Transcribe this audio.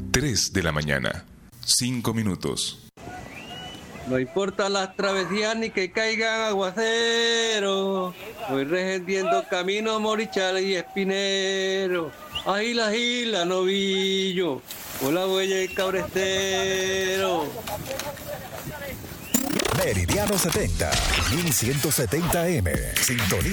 3 de la mañana, 5 minutos. No importa las travesías ni que caigan aguaceros, voy regendiendo camino Morichal y Espinero. Agila, gila, novillo, con la huella y cabrestero. Meridiano 70, 1170M, sintonía.